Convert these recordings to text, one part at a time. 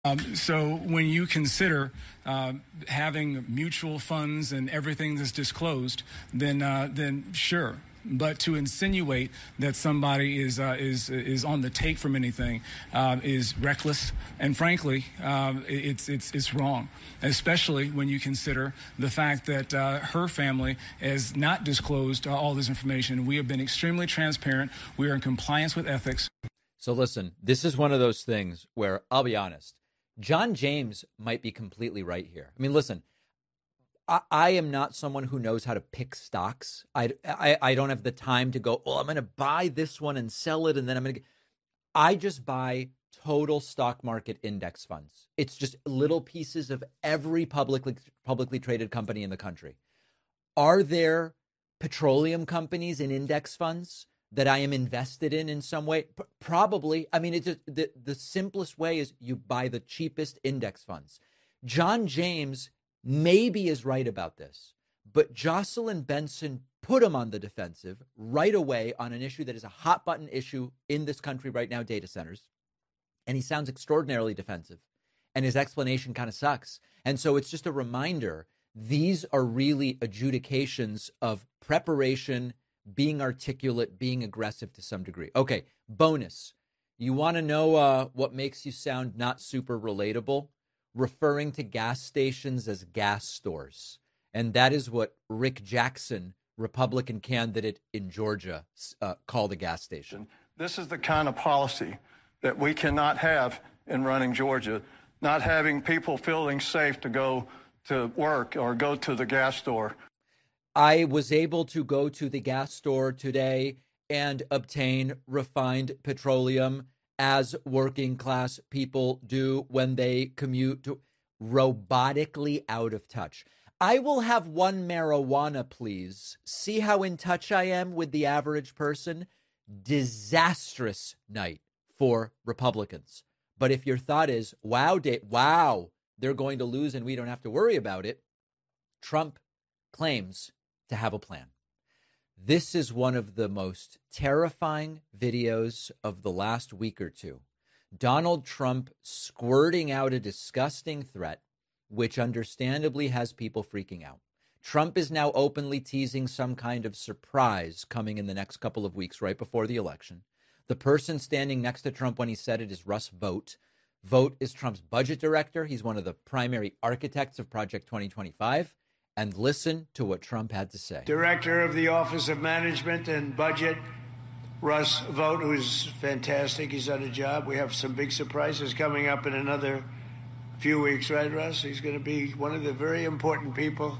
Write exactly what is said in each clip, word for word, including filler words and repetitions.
Um, so when you consider uh, having mutual funds and everything that's disclosed, then uh, then sure. But to insinuate that somebody is uh, is is on the take from anything uh, is reckless, and frankly, uh, it's it's it's wrong. Especially when you consider the fact that uh, her family has not disclosed uh, all this information. We have been extremely transparent. We are in compliance with ethics. So listen, this is one of those things where I'll be honest. John James might be completely right here. I mean, listen, I, I am not someone who knows how to pick stocks. I, I, I don't have the time to go, oh, I'm going to buy this one and sell it. And then I'm going to, I just buy total stock market index funds. It's just little pieces of every publicly, publicly traded company in the country. Are there petroleum companies in index funds that I am invested in in some way? P- probably. I mean, it's just, the, the simplest way is you buy the cheapest index funds. John James maybe is right about this, but Jocelyn Benson put him on the defensive right away on an issue that is a hot button issue in this country right now, data centers. And he sounds extraordinarily defensive, and his explanation kind of sucks. And so it's just a reminder, these are really adjudications of preparation, being articulate, being aggressive to some degree. Okay, bonus. You want to know uh, what makes you sound not super relatable? Referring to gas stations as gas stores. And that is what Rick Jackson, Republican candidate in Georgia, uh, called a gas station. This is the kind of policy that we cannot have in running Georgia, not having people feeling safe to go to work or go to the gas store. I was able to go to the gas store today and obtain refined petroleum as working class people do when they commute to robotically out of touch. I will have one marijuana, please. See how in touch I am with the average person? Disastrous night for Republicans. But if your thought is, wow, Dave, wow, they're going to lose and we don't have to worry about it, Trump claims to have a plan. This is one of the most terrifying videos of the last week or two. Donald Trump squirting out a disgusting threat, which understandably has people freaking out. Trump is now openly teasing some kind of surprise coming in the next couple of weeks right before the election. The person standing next to Trump when he said it is Russ Vought. Vought is Trump's budget director. He's one of the primary architects of Project twenty twenty-five. And listen to what Trump had to say. Director of the Office of Management and Budget, Russ Vought, who's fantastic. He's done a job. We have some big surprises coming up in another few weeks, right, Russ? He's going to be one of the very important people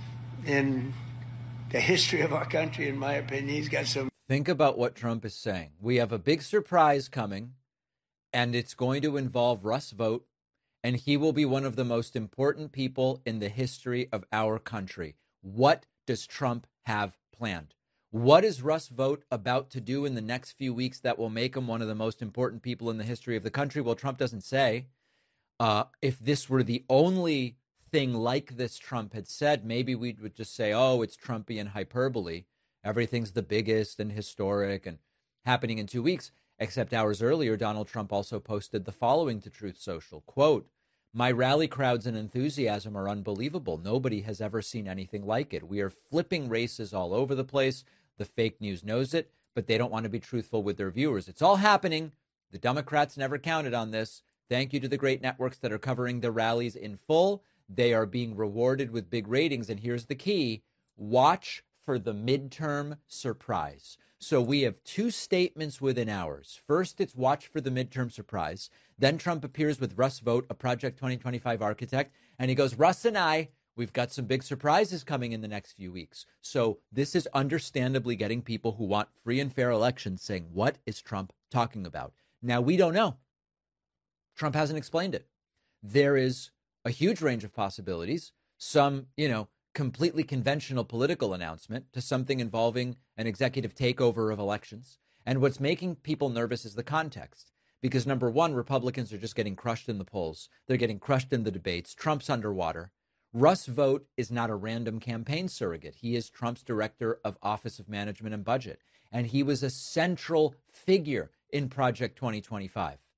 in the history of our country, in my opinion. He's got some. Think about what Trump is saying. We have a big surprise coming, and it's going to involve Russ Vought. And he will be one of the most important people in the history of our country. What does Trump have planned? What is Russ Vought about to do in the next few weeks that will make him one of the most important people in the history of the country? Well, Trump doesn't say. Uh, if this were the only thing like this Trump had said, maybe we would just say, oh, it's Trumpian hyperbole. Everything's the biggest and historic and happening in two weeks. Except hours earlier, Donald Trump also posted the following to Truth Social, quote, "My rally crowds and enthusiasm are unbelievable. Nobody has ever seen anything like it. We are flipping races all over the place. The fake news knows it, but they don't want to be truthful with their viewers. It's all happening. The Democrats never counted on this. Thank you to the great networks that are covering the rallies in full. They are being rewarded with big ratings. And here's the key. Watch for the midterm surprise." So we have two statements within hours. First, it's watch for the midterm surprise. Then Trump appears with Russ Vought, a Project twenty twenty-five architect, and he goes, Russ and I, we've got some big surprises coming in the next few weeks. So this is understandably getting people who want free and fair elections saying, what is Trump talking about? Now, we don't know. Trump hasn't explained it. There is a huge range of possibilities. Some, you know, completely conventional political announcement to something involving an executive takeover of elections. And what's making people nervous is the context. Because number one, Republicans are just getting crushed in the polls. They're getting crushed in the debates. Trump's underwater. Russ Vought is not a random campaign surrogate. He is Trump's director of Office of Management and Budget. And he was a central figure in Project twenty twenty-five.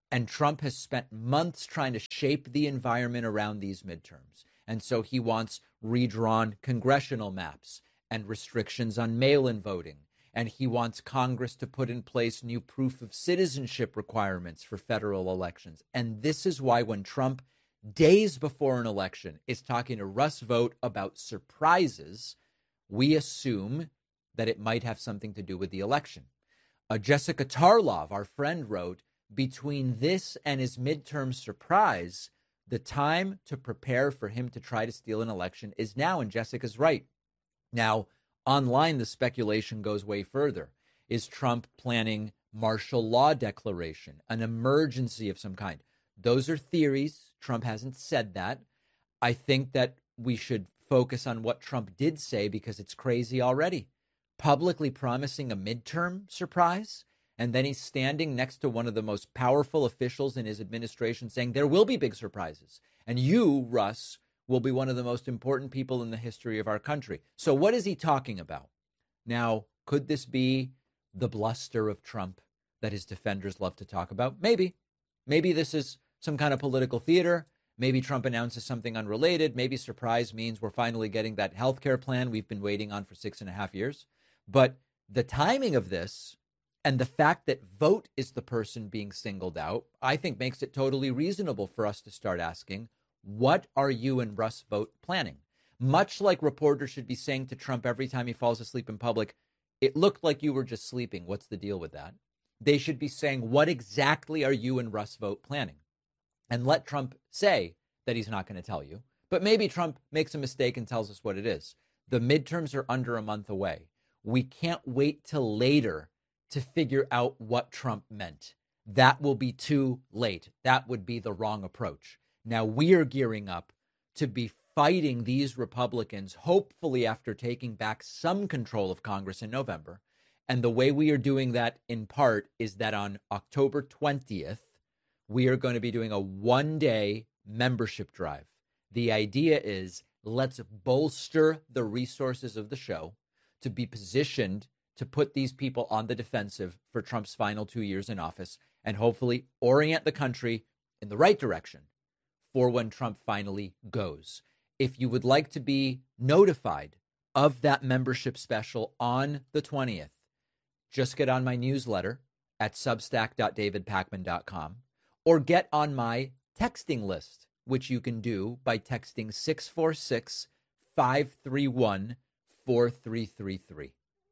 And Trump has spent months trying to shape the environment around these midterms. And so he wants redrawn congressional maps and restrictions on mail-in voting. And he wants Congress to put in place new proof of citizenship requirements for federal elections. And this is why when Trump, days before an election, is talking to Russ Vought about surprises, we assume that it might have something to do with the election. Uh, Jessica Tarlov, our friend, wrote, between this and his midterm surprise, the time to prepare for him to try to steal an election is now, and Jessica's right. Now, online, the speculation goes way further. Is Trump planning martial law declaration, an emergency of some kind? Those are theories. Trump hasn't said that. I think that we should focus on what Trump did say because it's crazy already. Publicly promising a midterm surprise, and then he's standing next to one of the most powerful officials in his administration saying there will be big surprises. And you, Russ, will be one of the most important people in the history of our country. So what is he talking about? Now, could this be the bluster of Trump that his defenders love to talk about? Maybe. Maybe this is some kind of political theater. Maybe Trump announces something unrelated. Maybe surprise means we're finally getting that health care plan we've been waiting on for six and a half years. But the timing of this and the fact that Vought is the person being singled out, I think makes it totally reasonable for us to start asking, what are you and Russ Vought planning? Much like reporters should be saying to Trump every time he falls asleep in public, it looked like you were just sleeping. What's the deal with that? They should be saying, what exactly are you and Russ Vought planning? And let Trump say that he's not going to tell you. But maybe Trump makes a mistake and tells us what it is. The midterms are under a month away. We can't wait till later to figure out what Trump meant. That will be too late. That would be the wrong approach. Now we are gearing up to be fighting these Republicans, hopefully after taking back some control of Congress in November. And the way we are doing that in part is that on October twentieth, we are going to be doing a one-day membership drive. The idea is let's bolster the resources of the show to be positioned to put these people on the defensive for Trump's final two years in office and hopefully orient the country in the right direction for when Trump finally goes. If you would like to be notified of that membership special on the twentieth, just get on my newsletter at substack dot david pakman dot com or get on my texting list, which you can do by texting six four six, five three one, four three three three.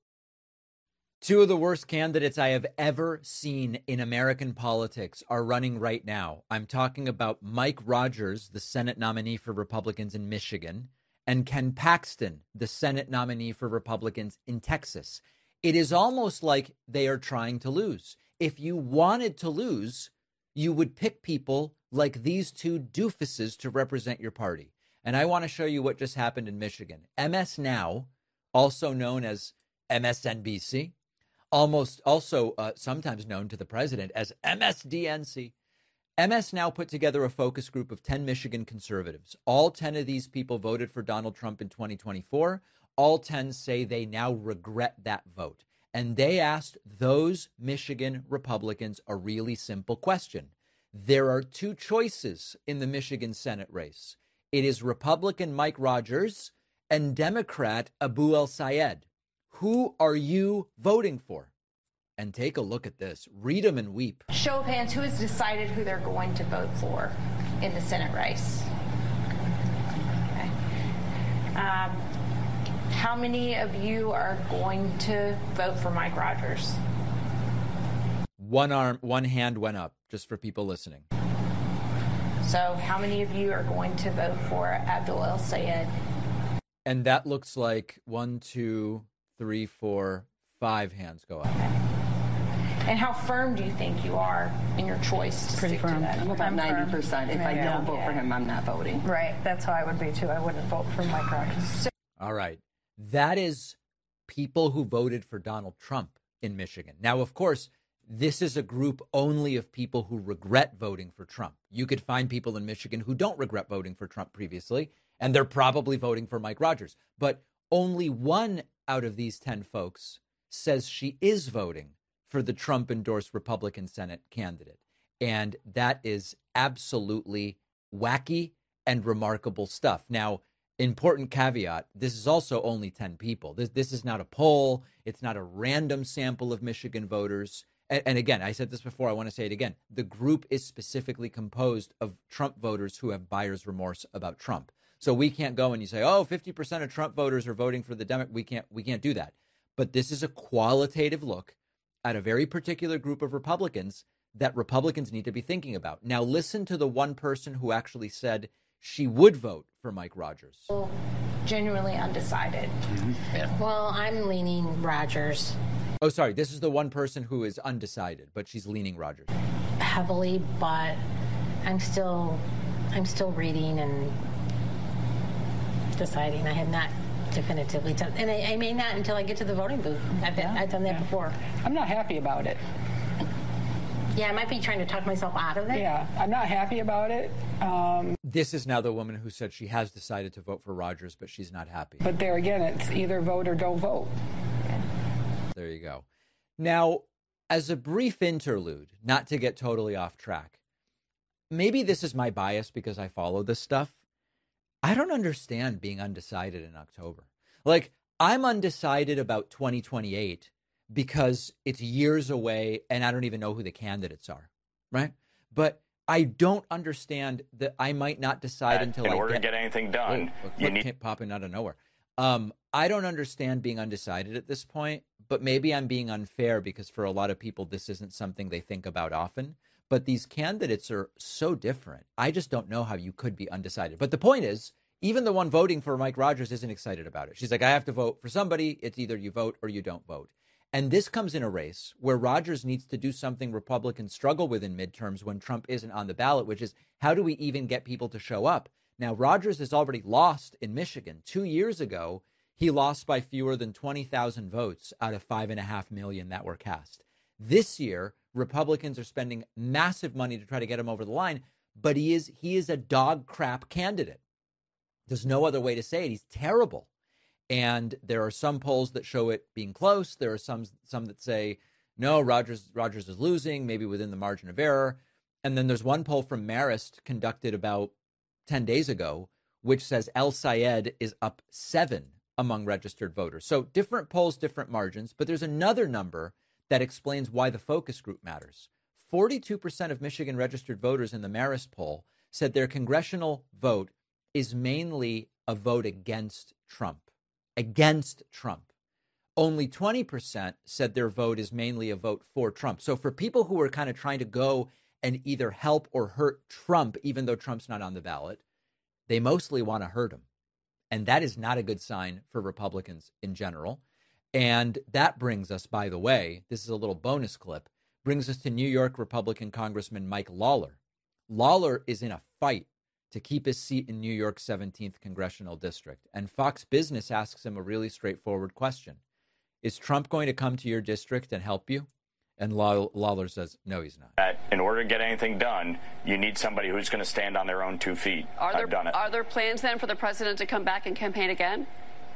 Two of the worst candidates I have ever seen in American politics are running right now. I'm talking about Mike Rogers, the Senate nominee for Republicans in Michigan, and Ken Paxton, the Senate nominee for Republicans in Texas. It is almost like they are trying to lose. If you wanted to lose, you would pick people like these two doofuses to represent your party. And I want to show you what just happened in Michigan. M S Now, also known as M S N B C, almost also uh, sometimes known to the president as M S D N C. M S Now put together a focus group of ten Michigan conservatives. All ten of these people voted for Donald Trump in twenty twenty-four. All ten say they now regret that vote. And they asked those Michigan Republicans a really simple question. There are two choices in the Michigan Senate race. It is Republican Mike Rogers and Democrat Abu El-Sayed. Who are you voting for? And take a look at this. Read them and weep. Show of hands, who has decided who they're going to vote for in the Senate race? Okay. Um, how many of you are going to vote for Mike Rogers? One arm, one hand went up, just for people listening. So how many of you are going to vote for Abdul El-Sayed? And that looks like one, two, three, four, five hands go up. Okay. And how firm do you think you are in your choice to Pretty stick firm. to that? I'm about ninety percent. If yeah, I don't yeah. vote for him, I'm not voting. Right. That's how I would be, too. I wouldn't vote for Mike Rogers. So- All right. That is people who voted for Donald Trump in Michigan. Now, of course, this is a group only of people who regret voting for Trump. You could find people in Michigan who don't regret voting for Trump previously, and they're probably voting for Mike Rogers. But only one out of these ten folks says she is voting for the Trump-endorsed Republican Senate candidate. And that is absolutely wacky and remarkable stuff. Now, important caveat, this is also only ten people. This, this is not a poll. It's not a random sample of Michigan voters. And, and again, I said this before, I want to say it again. The group is specifically composed of Trump voters who have buyer's remorse about Trump. So we can't go and you say, oh, fifty percent of Trump voters are voting for the Democrat. We can't, we can't do that. But this is a qualitative look at a very particular group of Republicans that Republicans need to be thinking about. Now, listen to the one person who actually said she would vote for Mike Rogers. Genuinely undecided. Mm-hmm. Yeah. Well, I'm leaning Rogers. Oh, sorry. This is the one person who is undecided, but she's leaning Rogers. Heavily, but I'm still, I'm still reading and deciding. I have not definitively done, and I, I may not until I get to the voting booth. I've, Yeah, I've done that yeah. before. I'm not happy about it. Yeah, I might be trying to talk myself out of it. Yeah, I'm not happy about it. Um, This is now the woman who said she has decided to vote for Rogers, but she's not happy. but there again, it's either vote or don't vote. There you go. Now, as a brief interlude, not to get totally off track, maybe this is my bias because I follow this stuff. I don't understand being undecided in October. Like, I'm undecided about twenty twenty-eight because it's years away and I don't even know who the candidates are, right? But I don't understand that I might not decide until in I order get, to get anything done, oh, you look, need can't popping out of nowhere. Um, I don't understand being undecided at this point, but maybe I'm being unfair because for a lot of people, this isn't something they think about often. But these candidates are so different. I just don't know how you could be undecided. But the point is, even the one voting for Mike Rogers isn't excited about it. She's like, I have to vote for somebody. It's either you vote or you don't vote. And this comes in a race where Rogers needs to do something Republicans struggle with in midterms when Trump isn't on the ballot, which is how do we even get people to show up? Now, Rogers has already lost in Michigan. Two years ago, he lost by fewer than twenty thousand votes out of five and a half million that were cast. This year, Republicans are spending massive money to try to get him over the line, but he is he is a dog crap candidate. There's no other way to say it. He's terrible. And there are some polls that show it being close. There are some some that say, no, Rogers Rogers is losing, maybe within the margin of error. And then there's one poll from Marist conducted about ten days ago, which says El Sayed is up seven among registered voters. So different polls, different margins. But there's another number that explains why the focus group matters. forty-two percent of Michigan registered voters in the Marist poll said their congressional vote is mainly a vote against Trump. Against Trump. Only twenty percent said their vote is mainly a vote for Trump. So for people who are kind of trying to go and either help or hurt Trump, even though Trump's not on the ballot, they mostly want to hurt him. And that is not a good sign for Republicans in general. And that brings us, by the way, this is a little bonus clip, brings us to New York Republican Congressman Mike Lawler. Lawler is in a fight to keep his seat in New York's seventeenth congressional district. And Fox Business asks him a really straightforward question. Is Trump going to come to your district and help you? And Law- Lawler says, no, he's not. that in order to get anything done, you need somebody who's going to stand on their own two feet. Are there, I've done it. Are there plans then for the president to come back and campaign again?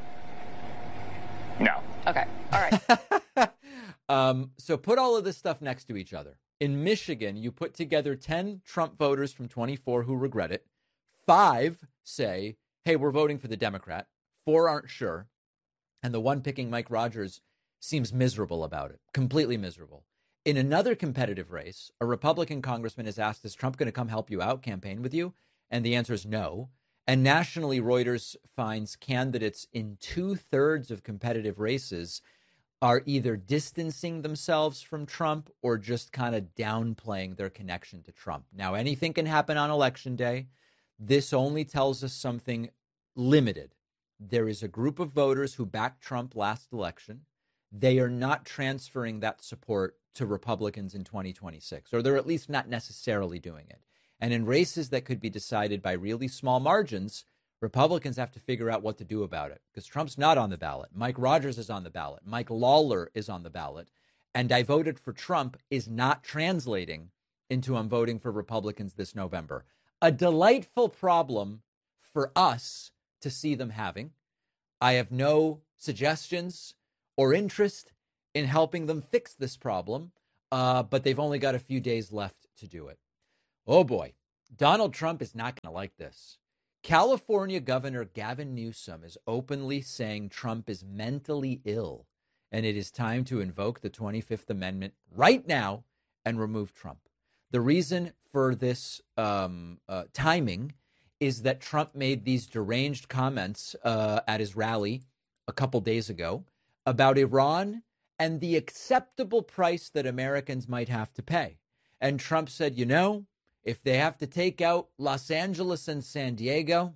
No. Okay. All right. um, so put all of this stuff next to each other. In Michigan, you put together ten Trump voters from twenty-four who regret it. Five say, hey, we're voting for the Democrat. Four aren't sure. And the one picking Mike Rogers seems miserable about it, completely miserable. In another competitive race, a Republican congressman is asked, is Trump going to come help you out, campaign with you? And the answer is no. And nationally, Reuters finds candidates in two-thirds of competitive races are either distancing themselves from Trump or just kind of downplaying their connection to Trump. Now, anything can happen on Election Day. This only tells us something limited. There is a group of voters who backed Trump last election. They are not transferring that support to Republicans in twenty twenty-six, or they're at least not necessarily doing it. And in races that could be decided by really small margins, Republicans have to figure out what to do about it because Trump's not on the ballot. Mike Rogers is on the ballot. Mike Lawler is on the ballot. And I voted for Trump is not translating into I'm voting for Republicans this November. A delightful problem for us to see them having. I have no suggestions or interest in helping them fix this problem, uh, but they've only got a few days left to do it. Oh boy, Donald Trump is not going to like this. California Governor Gavin Newsom is openly saying Trump is mentally ill, and it is time to invoke the twenty-fifth Amendment right now and remove Trump. The reason for this um, uh, timing is that Trump made these deranged comments uh, at his rally a couple days ago about Iran and the acceptable price that Americans might have to pay. And Trump said, you know, if they have to take out Los Angeles and San Diego,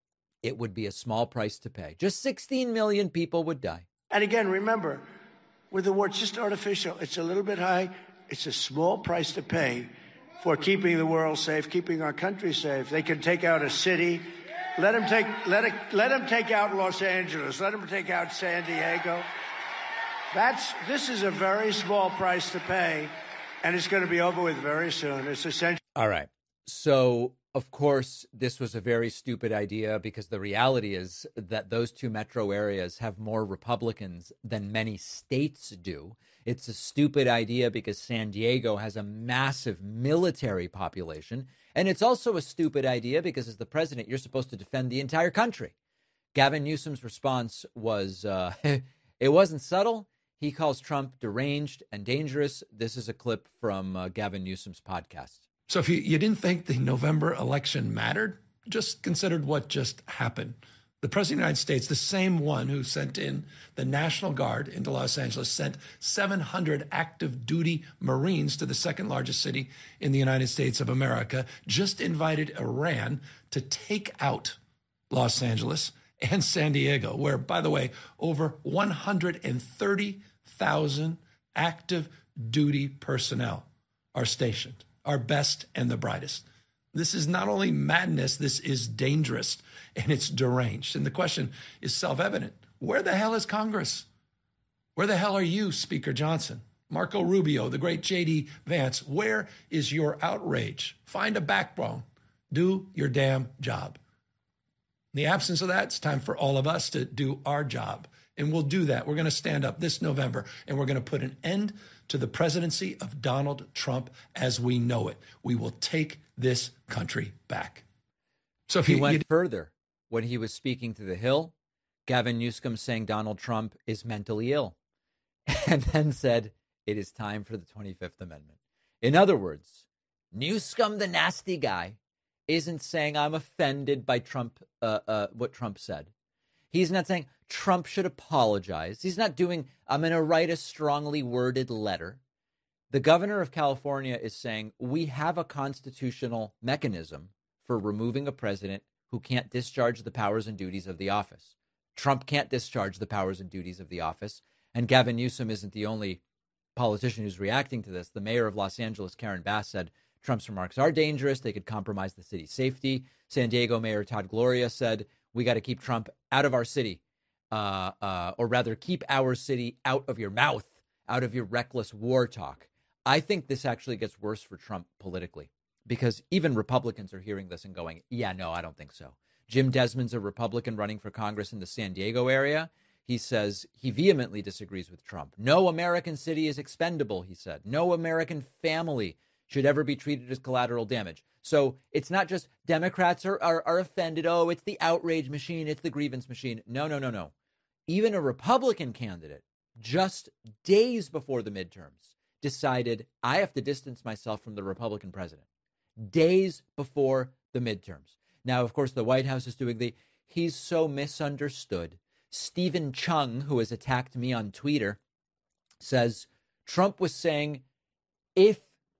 it would be a small price to pay. Just sixteen million people would die. And again, remember, with the war, it's just artificial. It's a little bit high. It's a small price to pay for keeping the world safe, keeping our country safe. They can take out a city. Let them take, let it, let them take out Los Angeles. Let them take out San Diego. That's, this is a very small price to pay, and it's going to be over with very soon. It's essential. All right. So, of course, this was a very stupid idea because the reality is that those two metro areas have more Republicans than many states do. It's a stupid idea because San Diego has a massive military population. And it's also a stupid idea because as the president, you're supposed to defend the entire country. Gavin Newsom's response was, uh, it wasn't subtle. He calls Trump deranged and dangerous. This is a clip from uh, Gavin Newsom's podcast. So if you, you didn't think the November election mattered, just considered what just happened. The president of the United States, the same one who sent in the National Guard into Los Angeles, sent seven hundred active duty Marines to the second largest city in the United States of America, just invited Iran to take out Los Angeles and San Diego, where, by the way, over one hundred thirty thousand active duty personnel are stationed. Our best and the brightest. This is not only madness, this is dangerous and it's deranged. And the question is self-evident. Where the hell is Congress? Where the hell are you, Speaker Johnson? Marco Rubio, the great J D Vance, where is your outrage? Find a backbone. Do your damn job. In the absence of that, it's time for all of us to do our job. And we'll do that. We're going to stand up this November and we're going to put an end to the presidency of Donald Trump as we know it. We will take this country back. So if he you, went you... further when he was speaking to the Hill, Gavin Newsom saying Donald Trump is mentally ill, and then said it is time for the twenty-fifth Amendment. In other words, Newsom, the nasty guy, isn't saying I'm offended by Trump, uh, uh, what Trump said. He's not saying Trump should apologize. He's not doing, I'm going to write a strongly worded letter. The governor of California is saying we have a constitutional mechanism for removing a president who can't discharge the powers and duties of the office. Trump can't discharge the powers and duties of the office. And Gavin Newsom isn't the only politician who's reacting to this. The mayor of Los Angeles, Karen Bass, said Trump's remarks are dangerous. They could compromise the city's safety. San Diego Mayor Todd Gloria said, we got to keep Trump out of our city, uh, uh, or rather keep our city out of your mouth, out of your reckless war talk. I think this actually gets worse for Trump politically because even Republicans are hearing this and going, yeah, no, I don't think so. Jim Desmond's a Republican running for Congress in the San Diego area. He says he vehemently disagrees with Trump. No American city is expendable, he said. No American family should ever be treated as collateral damage. So it's not just Democrats are, are, are offended. Oh, it's the outrage machine. It's the grievance machine. No, no, no, no. Even a Republican candidate just days before the midterms decided I have to distance myself from the Republican president. Days before the midterms. Now, of course, the White House is doing the he's so misunderstood. Stephen Chung, who has attacked me on Twitter, says Trump was saying if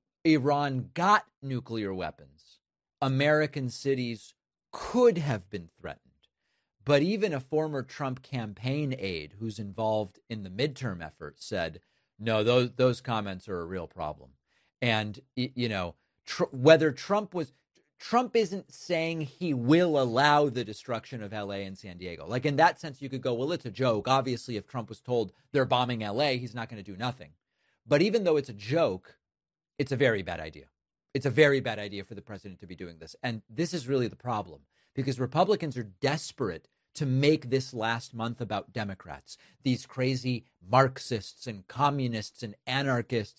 Iran got nuclear weapons, American cities could have been threatened. But even a former Trump campaign aide who's involved in the midterm effort said, no, those those comments are a real problem. And, you know, tr- whether Trump was Trump isn't saying he will allow the destruction of L A and San Diego. Like in that sense, you could go, well, it's a joke. Obviously, if Trump was told they're bombing L A, he's not going to do nothing. But even though it's a joke, it's a very bad idea. It's a very bad idea for the president to be doing this. And this is really the problem because Republicans are desperate to make this last month about Democrats, these crazy Marxists and communists and anarchists and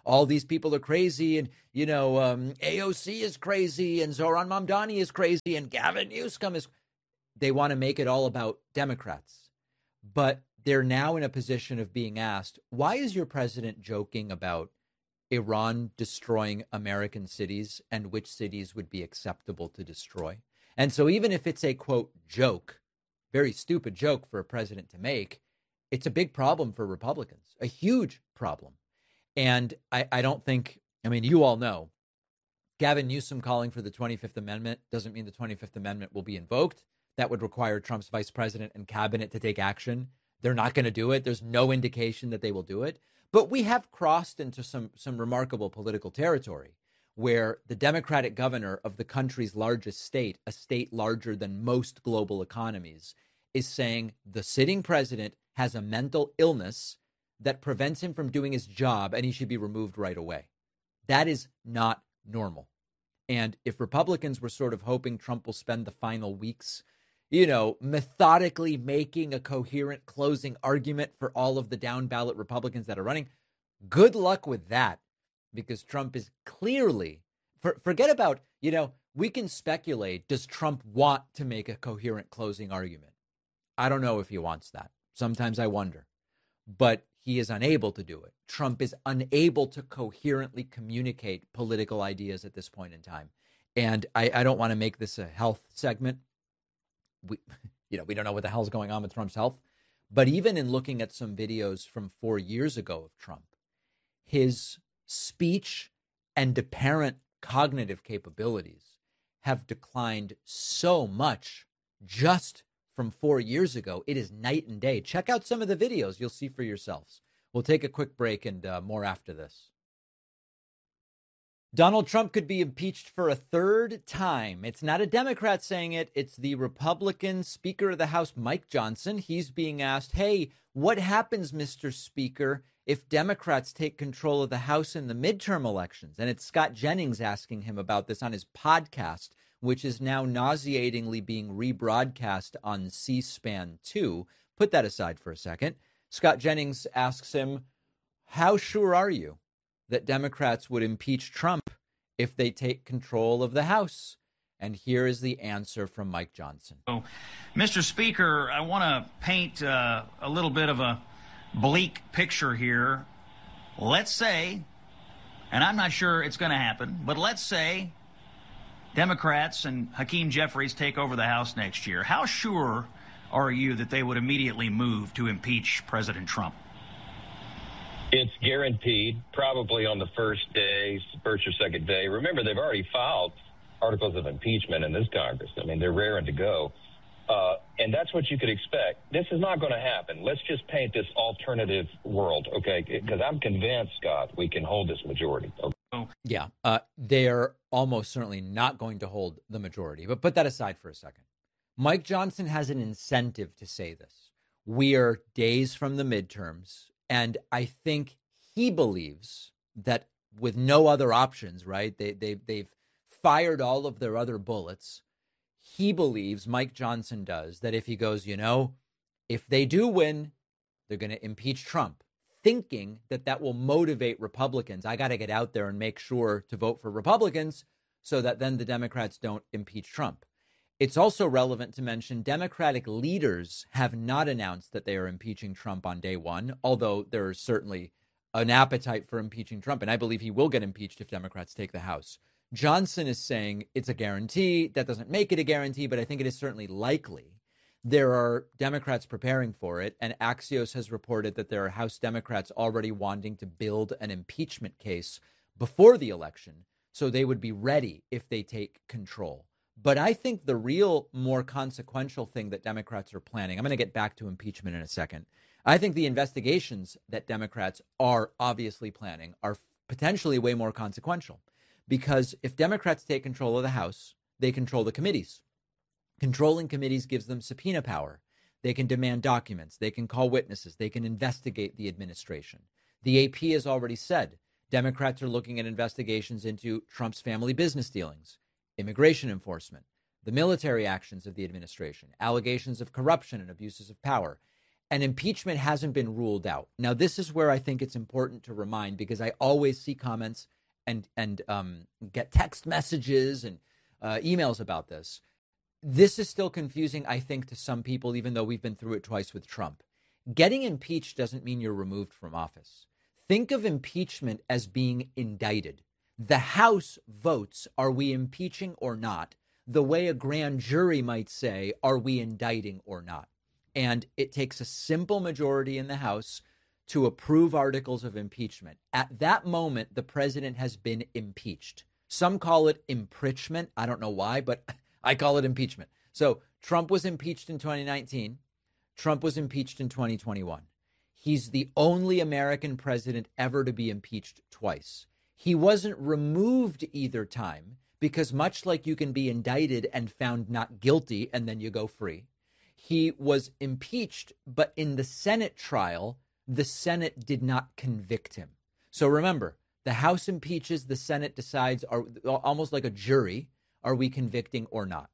all these people are crazy, and, you know, um, A O C is crazy, and Zohran Mamdani is crazy, and Gavin Newsom is. They want to make it all about Democrats. But they're now in a position of being asked, why is your president joking about Iran destroying American cities and which cities would be acceptable to destroy? And so even if it's a, quote, joke, very stupid joke for a president to make, it's a big problem for Republicans, a huge problem. And I, I don't think, I mean, you all know, Gavin Newsom calling for the twenty-fifth Amendment doesn't mean the twenty-fifth Amendment will be invoked. That would require Trump's vice president and cabinet to take action. They're not going to do it. There's no indication that they will do it. But we have crossed into some some remarkable political territory where the Democratic governor of the country's largest state, a state larger than most global economies, is saying the sitting president has a mental illness that prevents him from doing his job and he should be removed right away. That is not normal. And if Republicans were sort of hoping Trump will spend the final weeks, you know, methodically making a coherent closing argument for all of the down ballot Republicans that are running, good luck with that, because Trump is clearly, for, forget about, you know, we can speculate, does Trump want to make a coherent closing argument? I don't know if he wants that. Sometimes I wonder, but he is unable to do it. Trump is unable to coherently communicate political ideas at this point in time. And I, I don't want to make this a health segment. We, you know, we don't know what the hell's going on with Trump's health. But even in looking at some videos from four years ago of Trump, his speech and apparent cognitive capabilities have declined so much just from four years ago. It is night and day. Check out some of the videos. You'll see for yourselves. We'll take a quick break and uh, more after this. Donald Trump could be impeached for a third time. It's not a Democrat saying it. It's the Republican Speaker of the House, Mike Johnson. He's being asked, hey, what happens, Mister Speaker, if Democrats take control of the House in the midterm elections? And it's Scott Jennings asking him about this on his podcast, which is now nauseatingly being rebroadcast on C-SPAN two. Put that aside for a second. Scott Jennings asks him, how sure are you that Democrats would impeach Trump if they take control of the House? And here is the answer from Mike Johnson. So, Mister Speaker, I want to paint uh, a little bit of a bleak picture here. Let's say, and I'm not sure it's going to happen, but let's say Democrats and Hakeem Jeffries take over the House next year. How sure are you that they would immediately move to impeach President Trump? It's guaranteed, probably on the first day, first or second day. Remember, they've already filed articles of impeachment in this Congress. I mean, they're raring to go. Uh, and that's what you could expect. This is not going to happen. Let's just paint this alternative world, okay? Because I'm convinced, Scott, we can hold this majority. Okay? Yeah, uh, they're almost certainly not going to hold the majority. But put that aside for a second. Mike Johnson has an incentive to say this. We are days from the midterms. And I think he believes that with no other options, right? They, they, they've fired all of their other bullets. He believes, Mike Johnson does, that if he goes, you know, if they do win, they're going to impeach Trump, thinking that that will motivate Republicans. I got to get out there and make sure to vote for Republicans so that then the Democrats don't impeach Trump. It's also relevant to mention Democratic leaders have not announced that they are impeaching Trump on day one, although there is certainly an appetite for impeaching Trump. And I believe he will get impeached if Democrats take the House. Johnson is saying it's a guarantee. That doesn't make it a guarantee, but I think it is certainly likely. There are Democrats preparing for it, and Axios has reported that there are House Democrats already wanting to build an impeachment case before the election, so they would be ready if they take control. But I think the real more consequential thing that Democrats are planning, I'm going to get back to impeachment in a second. I think the investigations that Democrats are obviously planning are potentially way more consequential, because if Democrats take control of the House, they control the committees. Controlling committees gives them subpoena power. They can demand documents. They can call witnesses. They can investigate the administration. The A P has already said Democrats are looking at investigations into Trump's family business dealings, immigration enforcement, the military actions of the administration, allegations of corruption and abuses of power. and impeachment hasn't been ruled out. Now, this is where I think it's important to remind, because I always see comments and and um, get text messages and uh, emails about this. This is still confusing, I think, to some people, even though we've been through it twice with Trump. Getting impeached doesn't mean you're removed from office. Think of impeachment as being indicted. The House votes, are we impeaching or not? The way a grand jury might say, are we indicting or not? And it takes a simple majority in the House to approve articles of impeachment. At that moment, the president has been impeached. Some call it impeachment. I don't know why, but I call it impeachment. So Trump was impeached in twenty nineteen. Trump was impeached in twenty twenty-one. He's the only American president ever to be impeached twice. He wasn't removed either time because, much like you can be indicted and found not guilty and then you go free, he was impeached, but in the Senate trial, the Senate did not convict him. So remember, the House impeaches, the Senate decides, are almost like a jury, are we convicting or not?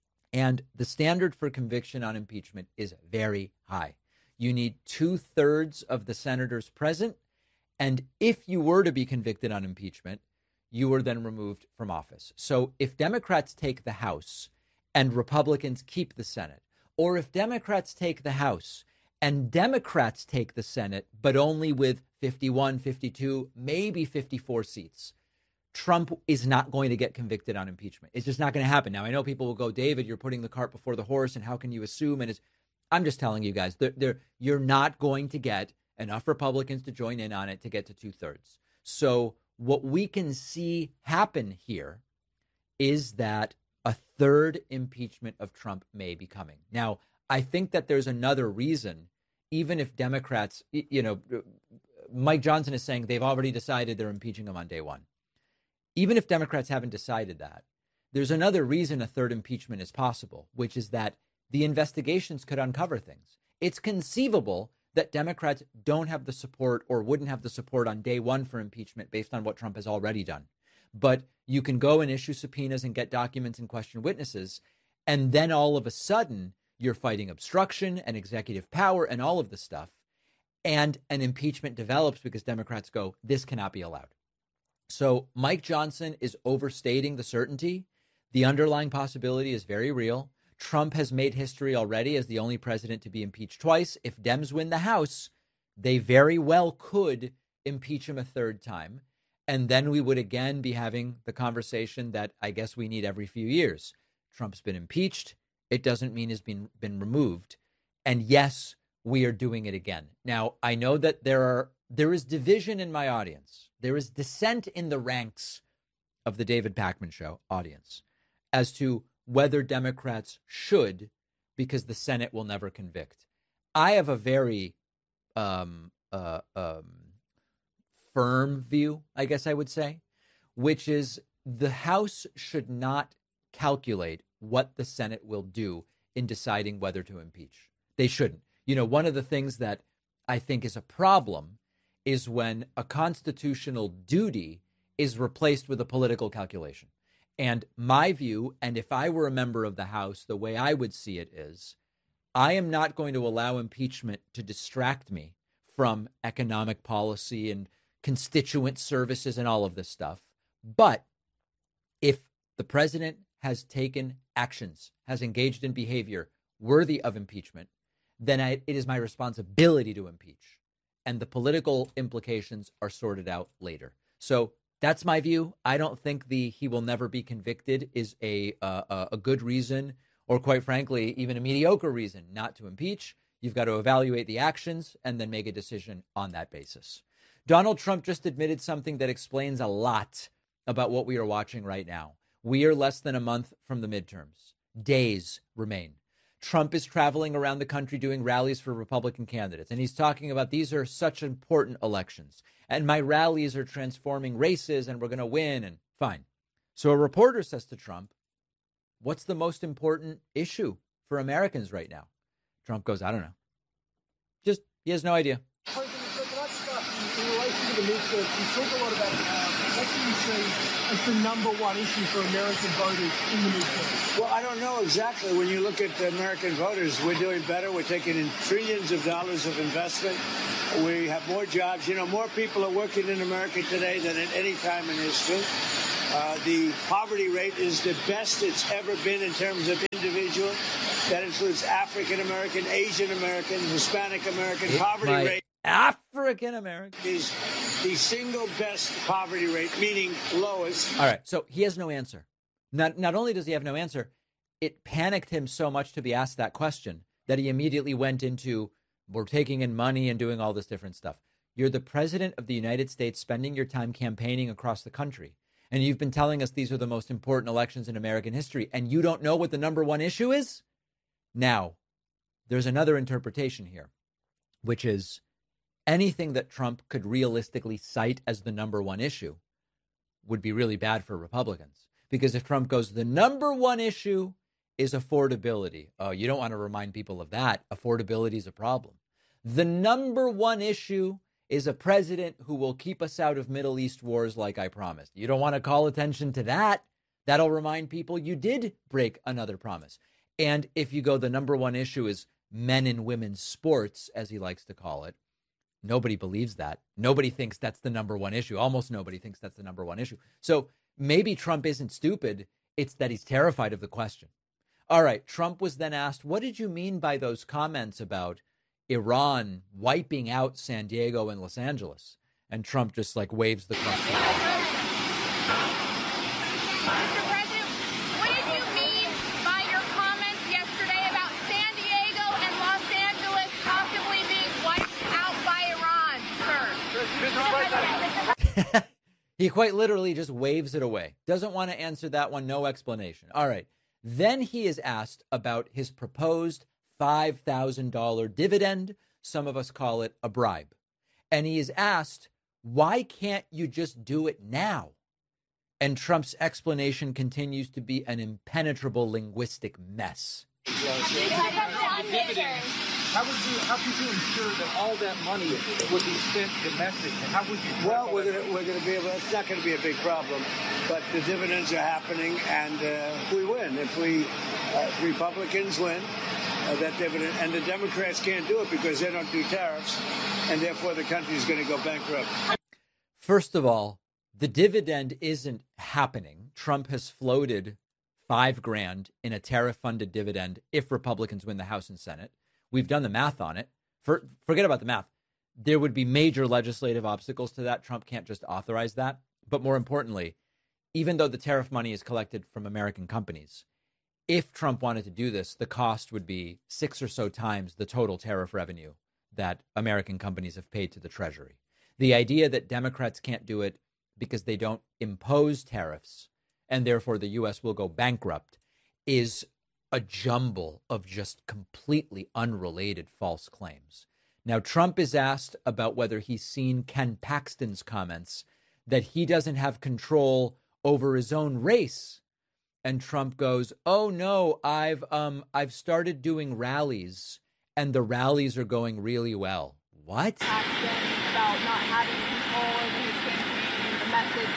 And the standard for conviction on impeachment is very high. You need two thirds of the senators present. And if you were to be convicted on impeachment, you were then removed from office. So if Democrats take the House and Republicans keep the Senate, or if Democrats take the House and Democrats take the Senate, but only with fifty-one, fifty-two, maybe fifty-four seats, Trump is not going to get convicted on impeachment. It's just not going to happen. Now, I know people will go, David, you're putting the cart before the horse, and how can you assume? And it's, I'm just telling you guys, they're, they're, you're not going to get enough Republicans to join in on it to get to two thirds. So what we can see happen here is that a third impeachment of Trump may be coming. Now, I think that there's another reason, even if Democrats, you know, Mike Johnson is saying they've already decided they're impeaching him on day one. Even if Democrats haven't decided that, there's another reason a third impeachment is possible, which is that the investigations could uncover things. It's conceivable that Democrats don't have the support or wouldn't have the support on day one for impeachment based on what Trump has already done. But you can go and issue subpoenas and get documents and question witnesses. And then all of a sudden, you're fighting obstruction and executive power and all of this stuff. And an impeachment develops because Democrats go, this cannot be allowed. So Mike Johnson is overstating the certainty. The underlying possibility is very real. Trump has made history already as the only president to be impeached twice. If Dems win the House, they very well could impeach him a third time. And then we would again be having the conversation that I guess we need every few years. Trump's been impeached. It doesn't mean he's been, been removed. And yes, we are doing it again. Now, I know that there are there is division in my audience. There is dissent in the ranks of the David Pakman Show audience as to whether Democrats should, because the Senate will never convict. I have a very um, uh, um, firm view, I guess I would say, which is the House should not calculate what the Senate will do in deciding whether to impeach. They shouldn't. You know, one of the things that I think is a problem is when a constitutional duty is replaced with a political calculation. And my view, and if I were a member of the House, the way I would see it is, I am not going to allow impeachment to distract me from economic policy and constituent services and all of this stuff. But if the president has taken actions, has engaged in behavior worthy of impeachment, then I, it is my responsibility to impeach. And the political implications are sorted out later. So that's my view. I don't think the he will never be convicted is a uh, a good reason, or quite frankly, even a mediocre reason not to impeach. You've got to evaluate the actions and then make a decision on that basis. Donald Trump just admitted something that explains a lot about what we are watching right now. We are less than a month from the midterms. Days remain. Trump is traveling around the country doing rallies for Republican candidates. And he's talking about these are such important elections. And my rallies are transforming races and we're going to win. And fine. So a reporter says to Trump, what's the most important issue for Americans right now? Trump goes, I don't know. Just, he has no idea. President, can I just ask you, in relation relation to the midterm, you talk a lot about uh, what do you see as the number one issue for American voters in the midterm? Well, I don't know exactly. When you look at the American voters, we're doing better. We're taking in trillions of dollars of investment. We have more jobs. You know, more people are working in America today than at any time in history. Uh, the poverty rate is the best it's ever been in terms of individual. That includes African American, Asian American, Hispanic American. It's poverty rate African American is the single best poverty rate, meaning lowest. All right. So he has no answer. Not not only does he have no answer, it panicked him so much to be asked that question that he immediately went into, we're taking in money and doing all this different stuff. You're the president of the United States, spending your time campaigning across the country. And you've been telling us these are the most important elections in American history, and you don't know what the number one issue is? Now, there's another interpretation here, which is anything that Trump could realistically cite as the number one issue would be really bad for Republicans. Because if Trump goes, the number one issue is affordability. Oh, you don't want to remind people of that. Affordability is a problem. The number one issue is a president who will keep us out of Middle East wars like I promised. You don't want to call attention to that. That'll remind people you did break another promise. And if you go, the number one issue is men and women's sports, as he likes to call it, nobody believes that. Nobody thinks that's the number one issue. Almost nobody thinks that's the number one issue. So maybe Trump isn't stupid. It's that he's terrified of the question. All right. Trump was then asked, what did you mean by those comments about Iran wiping out San Diego and Los Angeles? And Trump just like waves the question. Mister President, what did you mean by your comments yesterday about San Diego and Los Angeles possibly being wiped out by Iran, sir? He quite literally just waves it away. Doesn't want to answer that one. No explanation. All right. Then he is asked about his proposed five thousand dollars dividend. Some of us call it a bribe. And he is asked, why can't you just do it now? And Trump's explanation continues to be an impenetrable linguistic mess. How would you, how could you ensure that all that money would be spent domestically? How would you? Well, we're going we're to be able. It's not going to be a big problem, but the dividends are happening, and uh, we win. If we uh, if Republicans win uh, that dividend, and the Democrats can't do it because they don't do tariffs, and therefore the country is going to go bankrupt. First of all, the dividend isn't happening. Trump has floated five grand in a tariff-funded dividend if Republicans win the House and Senate. We've done the math on it. For, forget about the math. There would be major legislative obstacles to that. Trump can't just authorize that. But more importantly, even though the tariff money is collected from American companies, if Trump wanted to do this, the cost would be six or so times the total tariff revenue that American companies have paid to the Treasury. The idea that Democrats can't do it because they don't impose tariffs and therefore the U S will go bankrupt is a jumble of just completely unrelated false claims. Now, Trump is asked about whether he's seen Ken Paxton's comments that he doesn't have control over his own race. And Trump goes, oh, no, I've um I've started doing rallies and the rallies are going really well. What? Paxton about not having control over his campaign, the message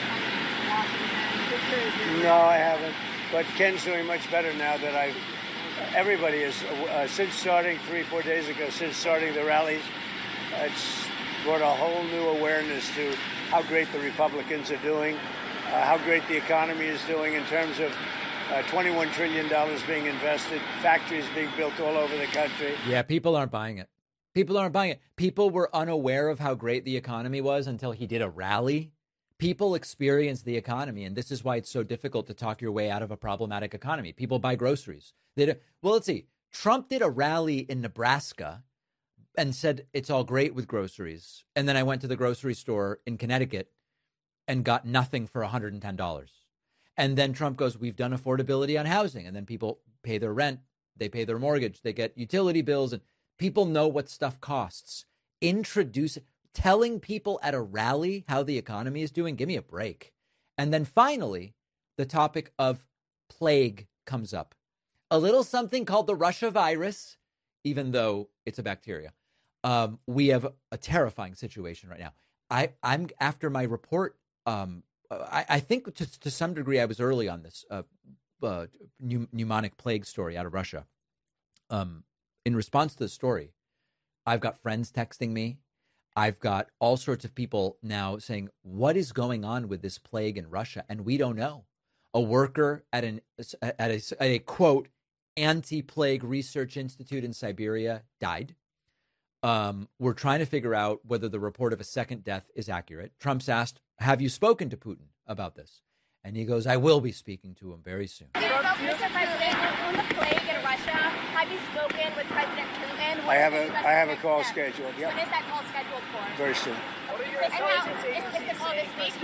coming from Washington. No, I haven't. But Ken's doing much better now that I've, everybody is, uh, since starting three, four days ago, since starting the rallies, uh, it's brought a whole new awareness to how great the Republicans are doing, uh, how great the economy is doing in terms of uh, twenty-one trillion dollars being invested, factories being built all over the country. Yeah, people aren't buying it. People aren't buying it. People were unaware of how great the economy was until he did a rally. People experience the economy, and this is why it's so difficult to talk your way out of a problematic economy. People buy groceries. They do, well, let's see. Trump did a rally in Nebraska and said it's all great with groceries. And then I went to the grocery store in Connecticut and got nothing for one hundred ten dollars. And then Trump goes, we've done affordability on housing. And then people pay their rent. They pay their mortgage. They get utility bills. And people know what stuff costs. Introduce telling people at a rally how the economy is doing. Give me a break. And then finally, the topic of plague comes up. A little something called the Russia virus, even though it's a bacteria. Um, we have a terrifying situation right now. I, I'm after my report. Um, I, I think to, to some degree I was early on this uh, uh, pneumonic plague story out of Russia. Um, in response to the story, I've got friends texting me. I've got all sorts of people now saying, what is going on with this plague in Russia? And we don't know. A worker at an at a, at a quote, anti-plague research institute in Siberia died. Um, we're trying to figure out whether the report of a second death is accurate. Trump's asked, have you spoken to Putin about this? And he goes, I will be speaking to him very soon. Mister President, on the plague in Russia, have you spoken with President Putin? I have a I have a call scheduled. Yep. When is that call scheduled for? Very soon. And how, is, is the call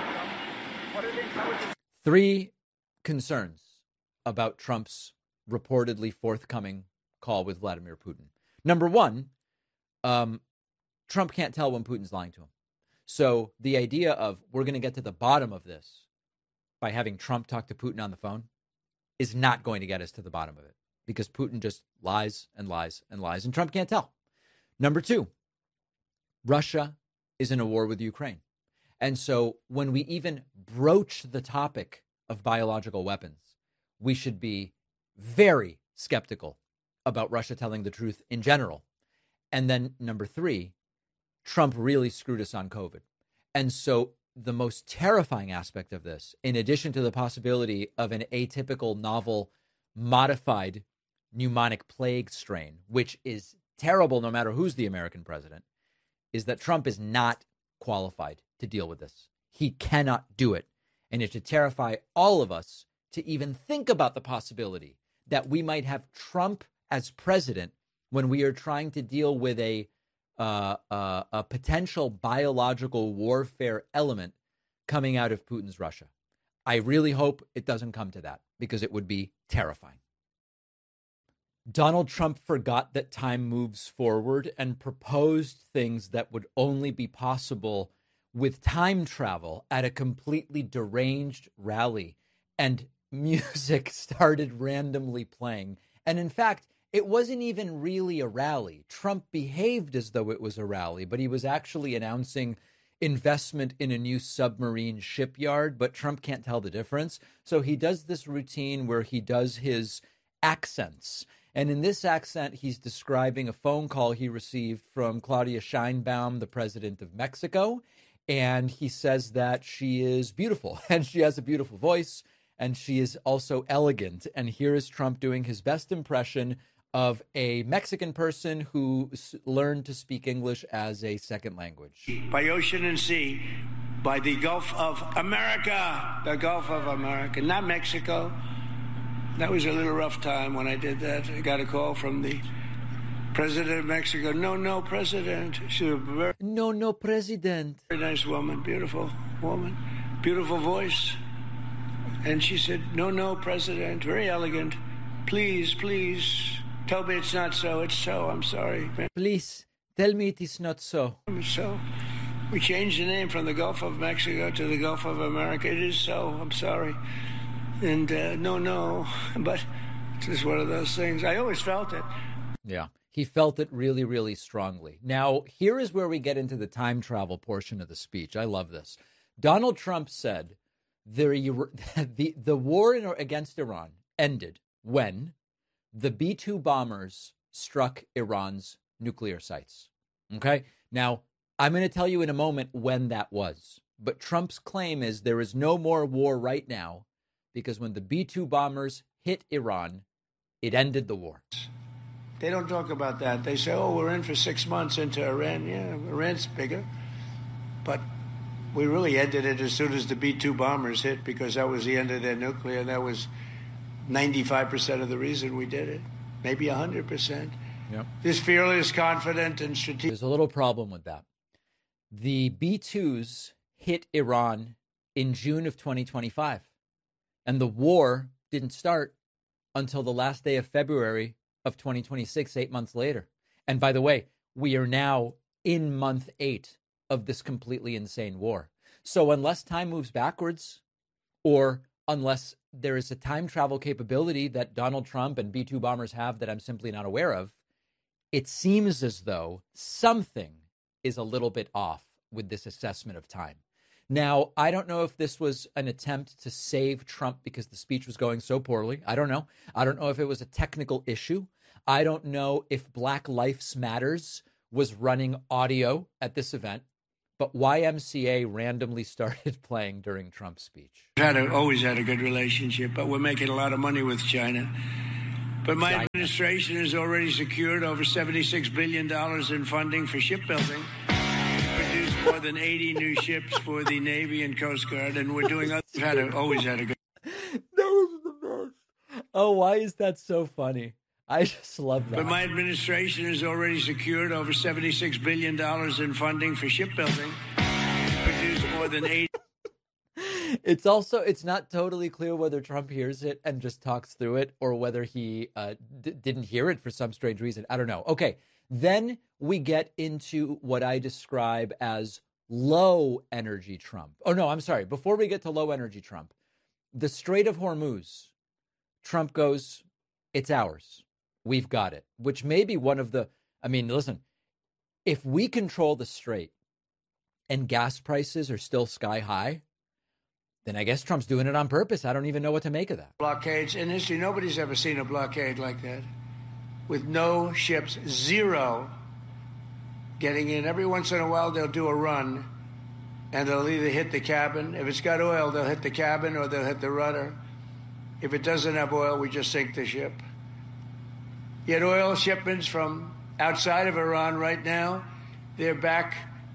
this week? Three concerns about Trump's reportedly forthcoming call with Vladimir Putin. Number one, um, Trump can't tell when Putin's lying to him. So the idea of we're going to get to the bottom of this by having Trump talk to Putin on the phone is not going to get us to the bottom of it, because Putin just lies and lies and lies, and Trump can't tell. Number two, Russia is in a war with Ukraine. And so when we even broach the topic of biological weapons, we should be very skeptical about Russia telling the truth in general. And then number three, Trump really screwed us on COVID. And so the most terrifying aspect of this, in addition to the possibility of an atypical, novel, modified pneumonic plague strain, which is terrible no matter who's the American president, is that Trump is not qualified to deal with this. He cannot do it. And it should terrify all of us to even think about the possibility that we might have Trump as president when we are trying to deal with a uh, uh, a potential biological warfare element coming out of Putin's Russia. I really hope it doesn't come to that, because it would be terrifying. Donald Trump forgot that time moves forward and proposed things that would only be possible with time travel at a completely deranged rally, and music started randomly playing. And in fact, it wasn't even really a rally. Trump behaved as though it was a rally, but he was actually announcing investment in a new submarine shipyard, but Trump can't tell the difference. So he does this routine where he does his accents. And in this accent, he's describing a phone call he received from Claudia Sheinbaum, the president of Mexico. And he says that she is beautiful and she has a beautiful voice and she is also elegant. And here is Trump doing his best impression of a Mexican person who s- learned to speak English as a second language. By ocean and sea, by the Gulf of America, the Gulf of America, not Mexico. That was a little rough time when I did that. I got a call from the president of Mexico. No, no, president. She's a very no, no, president. Very nice woman, beautiful woman, beautiful voice. And she said, no, no, president, very elegant. Please, please, tell me it's not so. It's so. I'm sorry. Please, tell me it is not so. So we changed the name from the Gulf of Mexico to the Gulf of America. It is so. I'm sorry. And uh, no, no, but it's just one of those things. I always felt it. Yeah, he felt it really, really strongly. Now, here is where we get into the time travel portion of the speech. I love this. Donald Trump said the, the, the war in, against Iran ended when the B two bombers struck Iran's nuclear sites. Okay? Now, I'm going to tell you in a moment when that was. But Trump's claim is there is no more war right now, because when the B two bombers hit Iran, it ended the war. They don't talk about that. They say, oh, we're in for six months into Iran. Yeah, Iran's bigger. But we really ended it as soon as the B two bombers hit, because that was the end of their nuclear. That was ninety-five percent of the reason we did it, maybe one hundred percent. Yep. This fearless, confident, and strategic. There's a little problem with that. The B twos hit Iran in June of twenty twenty-five. And the war didn't start until the last day of February of twenty twenty-six, eight months later. And by the way, we are now in month eight of this completely insane war. So unless time moves backwards, or unless there is a time travel capability that Donald Trump and B two bombers have that I'm simply not aware of, it seems as though something is a little bit off with this assessment of time. Now, I don't know if this was an attempt to save Trump because the speech was going so poorly. I don't know. I don't know if it was a technical issue. I don't know if Black Lives Matters was running audio at this event, but Y M C A randomly started playing during Trump's speech. We've had a, always had a good relationship, but we're making a lot of money with China. But my China. administration has already secured over seventy-six billion dollars in funding for shipbuilding. We produced more than eighty new ships for the Navy and Coast Guard, and we're doing other, we've had a, always had a good... That was the best. Oh, why is that so funny? I just love that. But my administration has already secured over seventy-six billion dollars in funding for shipbuilding. We produced more than eighty... It's also, it's not totally clear whether Trump hears it and just talks through it or whether he uh, d- didn't hear it for some strange reason. I don't know. Okay, then we get into what I describe as low energy Trump. Oh, no, I'm sorry. Before we get to low energy Trump, the Strait of Hormuz, Trump goes, it's ours. We've got it, which may be one of the, I mean, listen, if we control the strait and gas prices are still sky high, then I guess Trump's doing it on purpose. I don't even know what to make of that. Blockades in history. Nobody's ever seen a blockade like that with no ships, zero getting in. Every once in a while, they'll do a run and they'll either hit the cabin. If it's got oil, they'll hit the cabin or they'll hit the rudder. If it doesn't have oil, we just sink the ship. Yet oil shipments from outside of Iran right now, they're back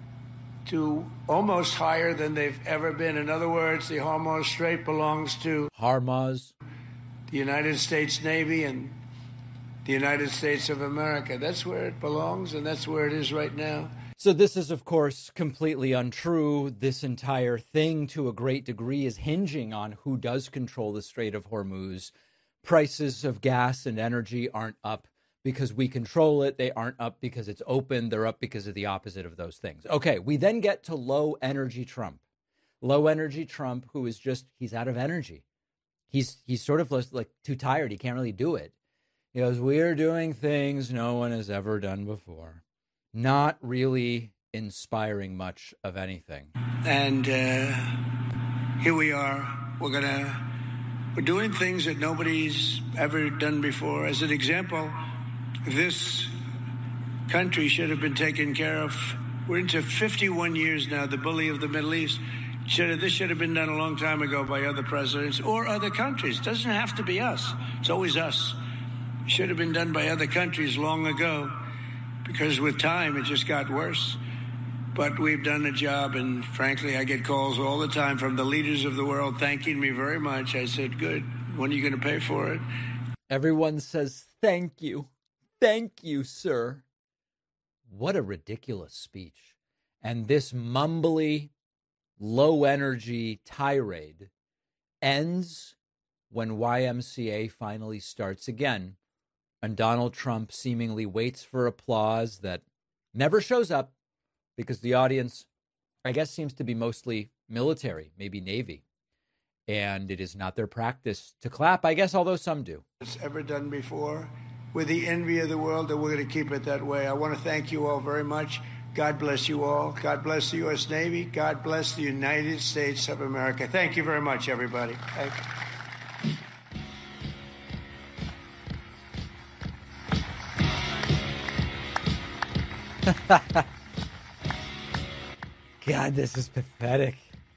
to almost higher than they've ever been. In other words, the Hormuz Strait belongs to Hormuz, the United States Navy and the United States of America. That's where it belongs, and that's where it is right now. So this is, of course, completely untrue. This entire thing, to a great degree, is hinging on who does control the Strait of Hormuz. Prices of gas and energy aren't up because we control it. They aren't up because it's open. They're up because of the opposite of those things. Okay, we then get to low energy Trump. Low energy Trump, who is just, he's out of energy. He's he's sort of like too tired. He can't really do it. He goes, we're doing things no one has ever done before. Not really inspiring much of anything. And uh, here we are. We're going to, we're doing things that nobody's ever done before. As an example, this country should have been taken care of. We're into fifty-one years now, the bully of the Middle East. Should have, this should have been done a long time ago by other presidents or other countries. It doesn't have to be us. It's always us. It should have been done by other countries long ago, because with time it just got worse. But we've done a job, and frankly, I get calls all the time from the leaders of the world thanking me very much. I said, good. When are you going to pay for it? Everyone says, thank you. Thank you, sir. What a ridiculous speech. And this mumbly, low-energy tirade ends when Y M C A finally starts again, and Donald Trump seemingly waits for applause that never shows up because the audience, I guess, seems to be mostly military, maybe Navy. And it is not their practice to clap, I guess, although some do. It's ever done before. We're the envy of the world, and we're going to keep it that way. I want to thank you all very much. God bless you all. God bless the U S Navy. God bless the United States of America. Thank you very much, everybody. Thank you. God, this is pathetic.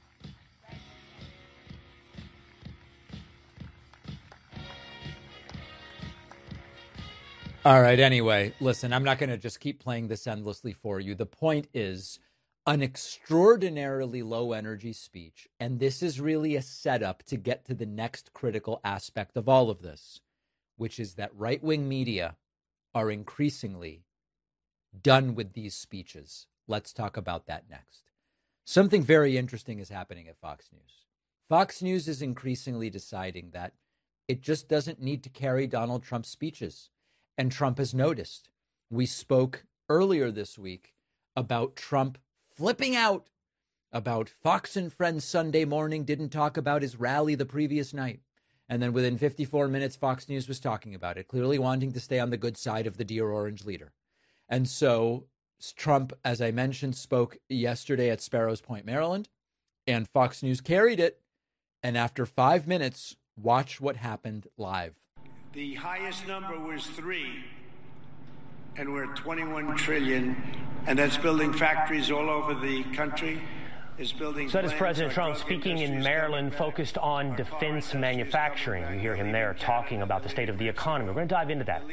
All right, anyway, listen, I'm not going to just keep playing this endlessly for you. The point is an extraordinarily low energy speech, and this is really a setup to get to the next critical aspect of all of this, which is that right-wing media are increasingly done with these speeches. Let's talk about that next. Something very interesting is happening at Fox News. Fox News is increasingly deciding that it just doesn't need to carry Donald Trump's speeches. And Trump has noticed. We spoke earlier this week about Trump flipping out about Fox and Friends Sunday morning didn't talk about his rally the previous night. And then within fifty-four minutes, Fox News was talking about it, clearly wanting to stay on the good side of the Dear Orange leader. And so Trump, as I mentioned, spoke yesterday at Sparrows Point, Maryland, and Fox News carried it. And after five minutes, watch what happened live. The highest number was three, and we're at twenty-one trillion, and that's building factories all over the country. Is building. So that is President Trump speaking in Maryland, focused on defense manufacturing. You hear him there talking about the state of the economy. We're going to dive into that.